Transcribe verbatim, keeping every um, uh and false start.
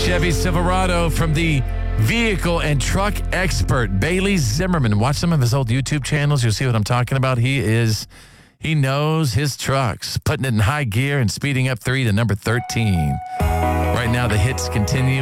Chevy Silverado from the vehicle and truck expert, Bailey Zimmerman. Watch some of his old YouTube channels. You'll see what I'm talking about. He is, he knows his trucks, putting it in high gear and speeding up three to number thirteen. Right now, the hits continue.